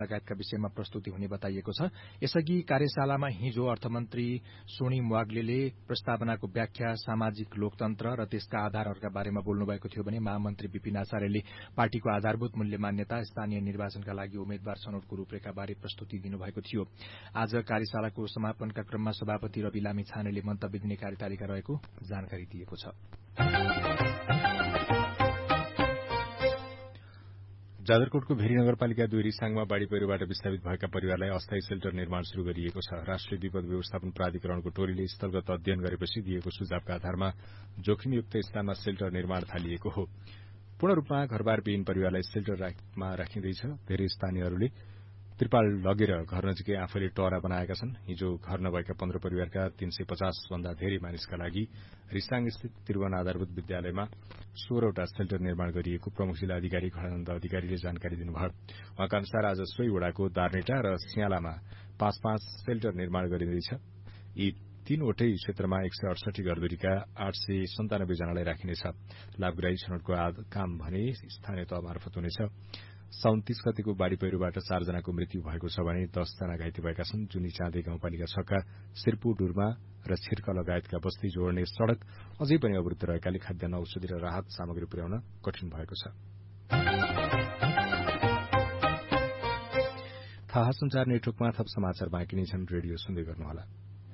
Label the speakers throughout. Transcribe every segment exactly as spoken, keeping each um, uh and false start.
Speaker 1: लगायतका विषयमा प्रस्तुति हुने बताइएको छ। यसअघि कार्यशालामा हिजो अर्थमन्त्री सोनिम वाग्लेले प्रस्तावनाको व्याख्या, सामाजिक लोकतन्त्र र त्यसका आधारहरूका बारेमा बोल्नुभएको थियो भने महामन्त्री विपिन आचार्यले पार्टीको आधारभूत मूल्य मान्यता, स्थानीय निर्वाचनका लागि उम्मेद्वार छनौटको रूपरेखाबारे प्रस्तुति दिनुभएको थियो। आज कार्यशालाको समापनका क्रममा सभापति रवि लामी छानेले मन्तव्य दिने कार्यतालिका रहेको जानकारी दिएको छ।
Speaker 2: जाजरकोटको भेरी नगरपालिका दुई रिसाङमा बाढ़ी पहिरोबाट विस्थापित भएका परिवारलाई अस्थायी सेल्टर निर्माण शुरू गरिएको छ। राष्ट्रिय विपद व्यवस्थापन प्राधिकरणको टोलीले स्थलगत अध्ययन गरेपछि दिएको सुझावका आधारमा जोखिमयुक्त स्थानमा सेल्टर निर्माण थालिएको हो। पूर्ण रूपमा घरबारविहीन परिवारलाई सेल्टरमा राखिँदैछ। धेरै स्थानीयहरूले त्रिपाल लगेर घर नजिकै आफैले टहरा बनाएका छन्। हिजो घर नभएका पन्ध्र परिवारका तीन सय पचास भन्दा धेरै मानिसका लागि रिसाङ स्थित त्रिभुवन आधारभूत विद्यालयमा सोह्रवटा सेल्टर निर्माण गरिएको प्रमुख जिल्ला अधिकारी घडानन्द अधिकारीले जानकारी दिनुभयो। उहाँका अनुसार आज सोही वडाको दार्नेटा र सियालामा पाँच पाँच सेल्टर निर्माण गरिँदैछ। यी तीनवटै क्षेत्रमा एक सय अडसठी घरधुरीका आठ सय सन्तानब्बे जनालाई राखिनेछ। लाभग्राही छनौटको काम भने स्थानीय तह मार्फत हुनेछ। साउन तीस गतिको बाढ़ी पहिरोबाट चारजनाको मृत्यु भएको छ भने दसजना घाइते भएका छन्। जुनी चाँदे गाउँपालिका छका सिरपु, डुरमा र छिर्का लगायतका बस्ती जोड्ने सड़क अझै पनि अवरुद्ध रहेकाले खाद्यान्न, औषधि र राहत सामग्री पुर्याउन कठिन भएको छ। थाहा संचार नेटवर्कमा थप समाचार बाँकी नै छन्। रेडियो सुन्दै गर्नुहोला।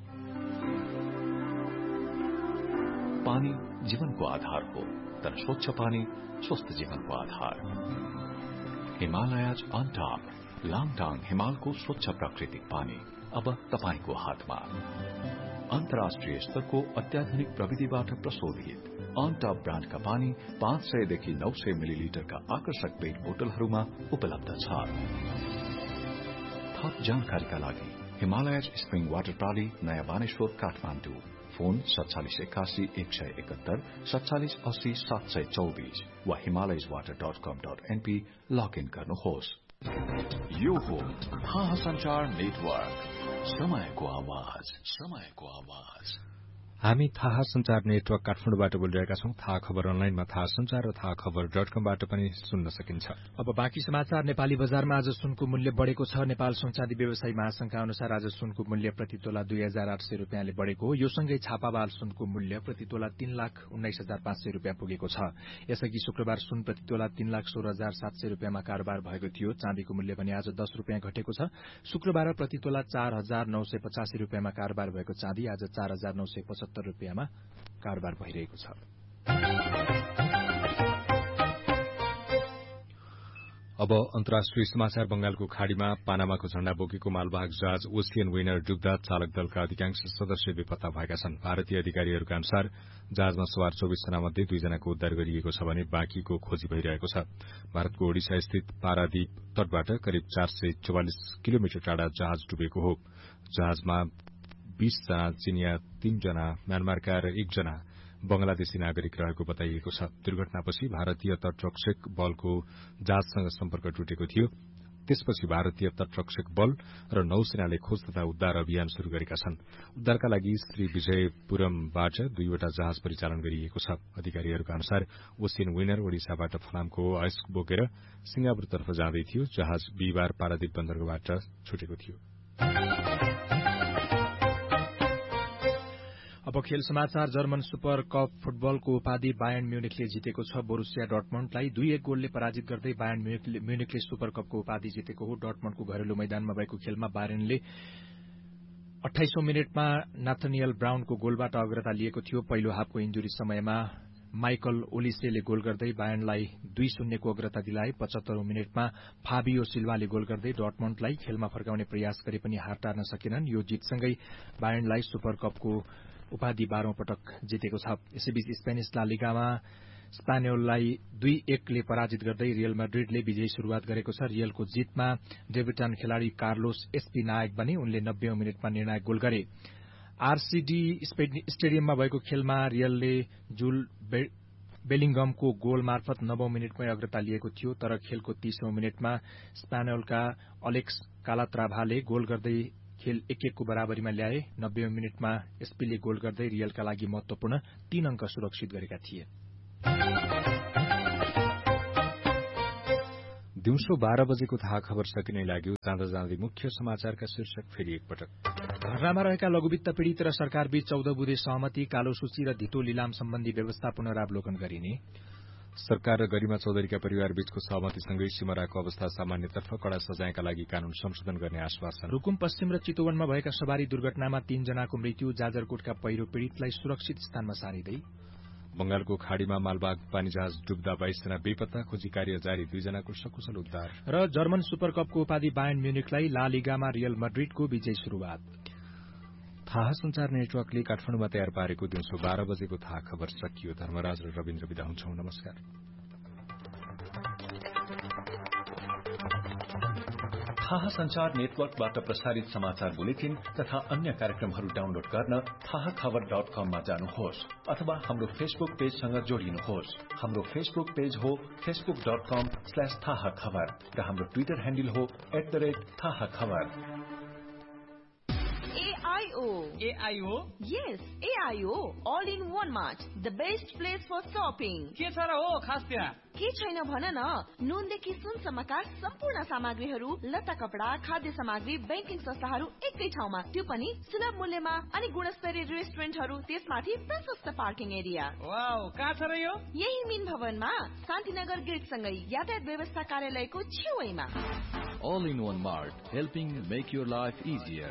Speaker 3: पानी जीवनको आधार हो, तर स्वच्छ पानी स्वस्थ जीवनको आधार। हिमालयज अन टॉप, लाङटाङ हिमालको स्वच्छ प्राकृतिक पानी अब तपाईको हातमा। अन्तर्राष्ट्रिय स्तरको अत्याधुनिक प्रविधिबाट प्रशोधित अन टॉप ब्रान्डका पानी पाँच सय देखि नौ सय मिलिलिटरका आकर्षक पेट बोतलहरूमा उपलब्ध छ। थप जानकारीका लागि हिमालयज स्प्रिङ वाटर प्रणाली, नयाँ बानेश्वर, काठमाडौँ। फोन सत्तालिस एकासी एक सय एकहत्तर सत्तालिस अस्सी सात सय चौबीस वा हिमालयज वाटर डट कम डट एनपी लगइन गर्नुहोस्। यो हो थाहा संचार नेटवर्क, समयको आवाज, समयको आवाज।
Speaker 2: हामी थाहा संचार नेटवर्क काठमाडौँबाट बोलिरहेका छौं। थाहा खबर अनलाइनमा थाहा संचार र थाहा खबर डट कमबाट पनि सुन्न सकिन्छ।
Speaker 1: अब बाँकी समाचार। नेपाली बजारमा आज सुनको मूल्य बढ़ेको छ। नेपाल सुनचाँदी व्यवसायी महासंघका अनुसार आज सुनको मूल्य प्रति तोला दुई हजार आठ सय रूपियाँले बढ़ेको हो। यो सँगै छापावाल सुनको मूल्य प्रति तोला तीन लाख उन्नाइस हजार पाँच सय रूपियाँ पुगेको छ। यसअघि शुक्रबार सुन प्रति तोला तीन लाख सोह्र हजार सात सय रूपियाँमा कारोबार भएको थियो। चाँदीको मूल्य पनि आज दस रूपियाँ घटेको छ। शुक्रबार प्रति तोला चार हजार नौ सय पचासी रूपियाँमा कारोबार भएको चाँदी आज चार हजार नौ सय पचहत्तर रूपियाँमा कारोबार भइरहेको छ।
Speaker 2: अब अन्तर्राष्ट्रिय समाचार। बंगालको खाड़ीमा पानामाको झण्डा बोकेको मालवाहक जहाज ओसियन विनर डुब्दा चालक दलका अधिकांश सदस्य बेपत्ता भएका छन्। भारतीय अधिकारीहरूका अनुसार जहाजमा सवार चौबीस जना मध्ये दुईजनाको उद्धार गरिएको छ भने बाँकीको खोजी भइरहेको छ। भारतको ओडिसा स्थित पारादीप तटबाट करिब चार सय चौवालिस किलोमिटर टाढा जहाज डुबेको हो। जहाजमा बीस जना चिनिया, तीन जना म्यानमारका र एकजना बंगलादेशी नागरिक रहेको बताइएको छ। दुर्घटनापछि भारतीय तटरक्षक बलको जहाजसँग सम्पर्क टुटेको थियो। त्यसपछि भारतीय तटरक्षक बल र नौसेनाले खोज तथा उद्धार अभियान शुरू गरेका छन्। उद्धारका लागि श्री विजयपुरमबाट दुईवटा जहाज परिचालन गरिएको छ। अधिकारीहरूका अनुसार ओसियन विनर ओडिसाबाट फलामको अयस्क बोकेर सिंगापुरतर्फ जाँदै थियो। जहाज बिहिबार पारादीप बन्दरगाहबाट छुटेको थियो।
Speaker 1: अब खेल समाचार। जर्मन सुपर कप फुटबलको उपाधि बायर्न म्युनिखले जितेको छ। बोरुसिया डर्टमण्डलाई दुई एक गोलले पराजित गर्दै बायर्न म्युनिखले सुपर कपको उपाधि जितेको हो। डर्टमण्डको घरेलु मैदानमा भएको खेलमा बायर्नले अठाइसौं मिनटमा नाथनियल ब्राउनको गोलबाट अग्रता लिएको थियो। पहिलो हाफको इन्जुरी समयमा माइकल ओलिसेले गोल गर्दै बायर्नलाई दुई शून्यको अग्रता दिलाए। पचहत्तरौं मिनटमा फाबियो सिल्वाले गोल गर्दै डर्टमण्डलाई खेलमा फर्काउने प्रयास गरे पनि हार टार्न सकेनन्। यो जितसँगै बायर्नलाई सुपर कपको उपाधि बाह्रौं पटक जितेको छ। यसैबीच स्पेनिश ला लिगामा स्पानियोललाई दुई एकले पराजित गर्दै रियल मैड्रिडले विजयी शुरूआत गरेको छ। रियलको जितमा डेब्युटान्ट खेलाड़ी कार्लोस एसपी नायक बने। उनले नब्बेऔं मिनटमा निर्णायक गोल गरे। आरसीडी स्टेडियममा भएको खेलमा रियलले जुल बेलिंगमको गोल मार्फत नवौं मिनटमै अग्रता लिएको थियो। तर खेलको तीसौं मिनटमा स्पानियोलका अलेक्स कालात्राभाले गोल गर्दै खेल एक एकको बराबरीमा ल्याए। नब्बेऔं मिनटमा एसपीले गोल गर्दै रियलका लागि महत्वपूर्ण तीन अंक सुरक्षित गरेका थिए।
Speaker 2: दिउँसो बाह्र बजेको थाहा खबर सकिने लाग्यो। जाँदा जाँदै मुख्य समाचारका शीर्षक फेरि एकपटक।
Speaker 1: धरनामा रहेका लघुवित्त पीड़ित र सरकारबीच चौध बुधे सहमति, कालो सूची र धितो लिलाम सम्बन्धी व्यवस्था पुनरावलोकन गरिने।
Speaker 2: सरकार र गरिमा चौधरीका परिवारबीचको सहमतिसँगै सिमराको अवस्था सामान्यतर्फ कड़ा सजायका लागि कानून संशोधन गर्ने आश्वासन।
Speaker 1: रुकुम पश्चिम र चितवनमा भएका सवारी दुर्घटनामा तीनजनाको मृत्यु, जाजरकोटका पहिरो पीड़ितलाई सुरक्षित स्थानमा सारिँदै।
Speaker 2: बंगालको खाड़ीमा मालबाग पानीजहाज डुब्दा बाइसजना बेपत्ता, खोजी कार्य जारी, दुईजनाको सकुशल उद्धार।
Speaker 1: र जर्मन सुपर कपको उपाधि बायर्न म्युनिखलाई ला लिगामा रियल मड्रिडको विजय शुरूआत।
Speaker 2: थाहा संचार नेटवर्कले काठमाडौँमा तयार पारेको दिउँसो बाह्र बजेको थाहा खबर सकियो। धर्मराज र रविन्द्र विदा हुन्छौं। नमस्कार।
Speaker 3: थाहा संचार नेटवर्कबाट प्रसारित समाचार बुलेटिन तथा अन्य कार्यक्रमहरू डाउनलोड गर्न थाहा खबर डट कममा जानुहोस् अथवा हाम्रो फेसबुक पेजसँग जोडिनुहोस्। हाम्रो फेसबुक पेज हो फेसबुक डट कम स्ल्याश थाहा खबर र हाम्रो ट्विटर ह्यान्डल हो एट द रेट थाहा खबर।
Speaker 4: A I O.
Speaker 5: A I O?
Speaker 4: Yes, A I O. All in one mart. The best place for shopping.
Speaker 5: के छ र हो खास त्यहाँ?
Speaker 4: के छैन भन न। नुनदेखि सुनसम्मका सम्पूर्ण सामग्रीहरू, लत्ता कपडा, खाद्य सामग्री, बैंकिङ संस्थाहरू एकै ठाउँमा, त्यो पनि सुलभ मूल्यमा। अनि गुणस्तरीय रेस्टुरेन्टहरू, त्यसमाथि प्रशस्त पार्किङ एरिया।
Speaker 5: वाउ, कहाँ छ र यो?
Speaker 4: यही मिन भवनमा शान्तिनगर गेटसँगै यातायात व्यवस्था कार्यालयको छेउमा।
Speaker 6: All in one mart, helping make your life easier.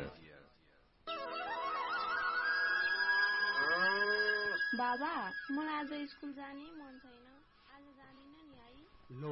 Speaker 7: बाबा, मलाई आज स्कुल जाने मन छैन। आज जादिन नि है।
Speaker 8: लो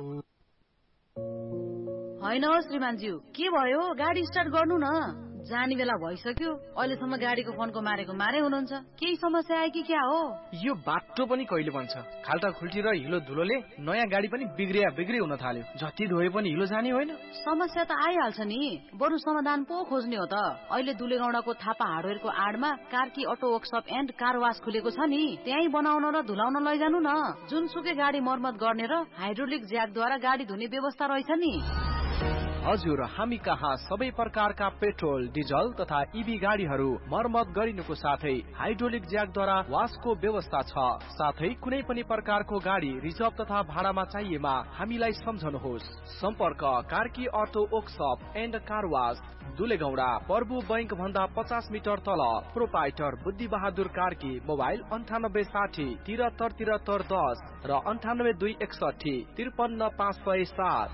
Speaker 8: हैन हो श्रीमानज्यू, के भयो? गाडी स्टार्ट गर्नु न। जाने बेला भइसक्यो, अहिलेसम्म गाडीको फोनको मारेको मारे हुनुहुन्छ। केही समस्या आयो कि क्या हो?
Speaker 5: यो बाटो पनि कहिले बन्छ? खाल्टा खुल्टी र हिलो धुलोले नयाँ गाडी पनि बिग्रिया बिग्री हुन थाल्यो। जति धोए पनि हिलो जाने होइन।
Speaker 8: समस्या त आइहाल्छ नि, बरु समाधान पो खोज्ने हो त। अहिले दुलेगौडाको Thapa हार्डवेयरको आडमा Karki auto workshop and car वास खुलेको छ नि, त्यही बनाउन र धुलाउन लैजानु न। जुनसुकै गाडी मर्मत गर्ने र हाइड्रोलिक ज्याकद्वारा गाडी धुने व्यवस्था रहेछ नि।
Speaker 5: हजुर, हामी कहाँ सबै प्रकारका पेट्रोल, डिजल तथा इभी गाडीहरू मर्मत गरिनुको साथै हाइड्रोलिक ज्याकद्वारा वासको व्यवस्था छ। साथै कुनै पनि प्रकारको गाडी रिजर्भ तथा भाडामा चाहिएमा हामीलाई सम्झनुहोस्। सम्पर्क Karki auto workshop and car वास, दुलेगौडा, प्रभु बैंक भन्दा पचास मिटर तल। प्रोपाइटर बुद्धि बहादुर कार्की। मोबाइल अन्ठानब्बे साठी तिहत्तर तिहत्तर दस र अन्ठानब्बे दुई एकसठी त्रिपन्न पाँच सय सात।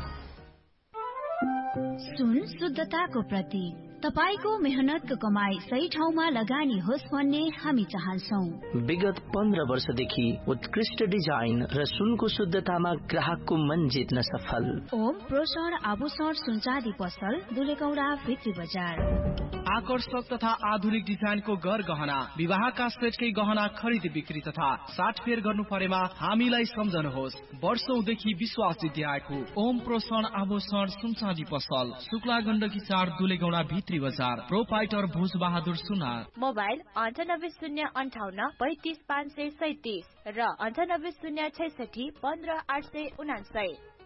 Speaker 9: सुन शुद्धताको प्रतीक, तपाईको मेहनतको कमाई सही ठाउँमा लगानी होस् भन्ने हामी चाहन्छौं।
Speaker 10: विगत पन्ध्र वर्षदेखि उत्कृष्ट डिजाइन र सुनको शुद्धतामा ग्राहकको मन जित्न सफल।
Speaker 9: ओम प्रोषण आभूषण सुनचाँदी पसल, दुलेगौडा भित्री बजार।
Speaker 5: आकर्षक तथा आधुनिक डिजाइनको गर गहना, विवाहका सेटकै गहना खरिद बिक्री तथा साटफेर गर्नु परेमा हामीलाई सम्झनुहोस्। वर्षौंदेखि विश्वास जित्दै आएको ओम प्रोषण आभूषण सुनचाँदी पसल, शुक्ला गण्डकी चार, दुलेगौडा भित्री बजार। प्रोपाइटर भुज बहादुर सुनार।
Speaker 11: मोबाइल अन्ठानब्बे शून्य अन्ठाउन्न पैतिस पाँच सय सैतिस र अन्ठानब्बे शून्य छैसठी पन्ध्र आठ सय उनासय।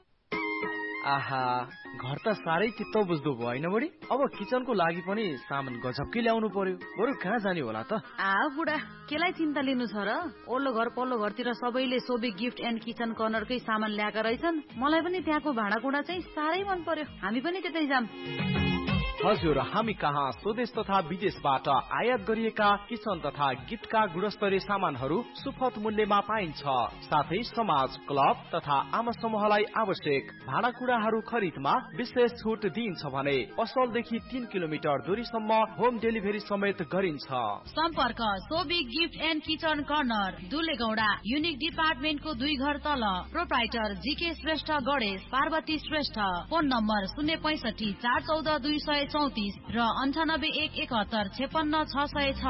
Speaker 5: आहा, घर त साह्रै चित्त बुझ्दो भयो होइन बुढी? अब किचनको लागि पनि सामान गजबकै ल्याउनु पर्यो। बरु कहाँ जाने होला त?
Speaker 8: आ बुढा, केलाई चिन्ता लिनु छ र? ओल्लो घर पल्लो घरतिर सबैले सोबी गिफ्ट एन्ड किचन कर्नरकै सामान ल्याएका रहेछन्। मलाई पनि त्यहाँको भाँडाकुँडा चाहिँ साह्रै मन पर्यो। हामी पनि त्यतै जाम।
Speaker 5: हजुर, हामी कहाँ स्वदेश तथा विदेशबाट आयात गरिएका किचन तथा गिफ्टका गुणस्तरीय सामानहरू सुपथ मूल्यमा पाइन्छ। साथै समाज, क्लब तथा आम समूहलाई आवश्यक भाँडाकुँडाहरू खरिदमा विशेष छुट दिइन्छ भने पसलदेखि तीन किलोमिटर दूरीसम्म होम डेलिभरी समेत गरिन्छ।
Speaker 8: सम्पर्क Sobi gift and kitchen corner, दुलेगौडा, unique डिपार्टमेन्टको दुई घर तल। Proprietor GK Shrestha Ganesh, Parvati Shrestha. Phone number शून्य पैसठी चार चौध दुई सय चौतिस र अन्ठानब्बे एक एकहत्तर छेपन्न छ सय छ।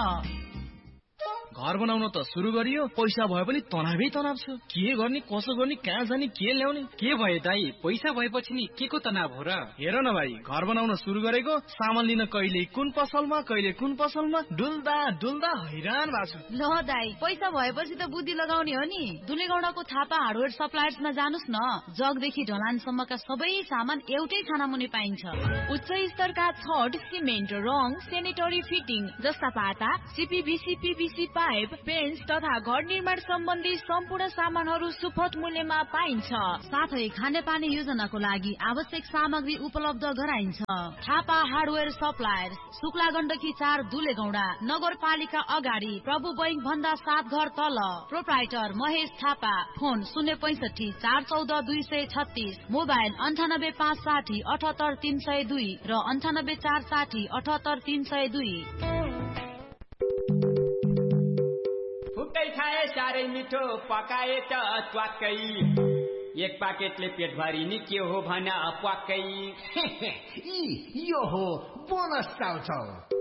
Speaker 5: घर बनाउन त सुरु गरियो, पैसा भए पनि तनावै तनाव छ। के गर्ने, कसो गर्ने, कहाँ जाने, के ल्याउने?
Speaker 12: के भयो दाइ, पैसा भएपछि नि के को तनाव हो र?
Speaker 5: हेर न भाइ, घर बनाउन सुरु गरेको, सामान लिन कहिले कुन पसलमा कहिले कुन पसलमा डुल्दा डुल्दा हैरान भएको छु।
Speaker 8: ल दाइ, पैसा भएपछि त बुद्धि लगाउने हो नि। दुलेगौडाको थापा हार्डवेयर सप्लायर्समा जानुस् न। जगदेखि ढलानसम्मका सबै सामान एउटै थाना मुनि पाइन्छ।
Speaker 11: उच्च स्तरका छड, सिमेन्ट, रङ, सेनेटरी फिटिङ जस्ता पाता, सिपिभिसी, पिभिसी
Speaker 8: पाइप, बेन्च तथा घर निर्माण सम्बन्धी सम्पूर्ण सामानहरू सुपथ मूल्यमा पाइन्छ। साथै खानेपानी योजनाको लागि आवश्यक सामग्री उपलब्ध गराइन्छ। थापा हार्डवेयर सप्लायर्स, शुक्ला गण्डकी चार दुलेगौडा, नगरपालिका अगाडि, प्रभु बैंक भन्दा सात घर तल। प्रोप्राइटर महेश थापा। फोन शून्य पैसठी चार चौध दुई सय छत्तीस, मोबाइल अन्ठानब्बे पाँच साठी अठहत्तर तीन सय दुई र अन्ठानब्बे चार साठी अठहत्तर तीन सय दुई।
Speaker 13: फुकै खाए साह्रै मिठो, पकाए त च्वाक्कै। एक पाकेटले पेट भरि नि के हो भन प्वाक्कै।
Speaker 14: यो हो बोनस चाउचाउ।